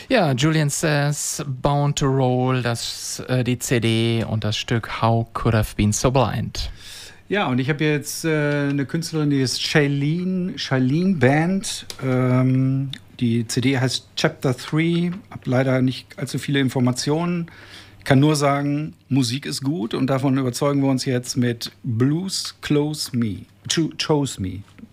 Ja, Julian Says, Bound to Roll, die CD und das Stück How Could Have Been So Blind. Ja, und ich habe jetzt eine Künstlerin, die ist Shailene Band. Die CD heißt Chapter 3. Hab leider nicht allzu viele Informationen. Ich kann nur sagen, Musik ist gut und davon überzeugen wir uns jetzt mit Blues Chose Me.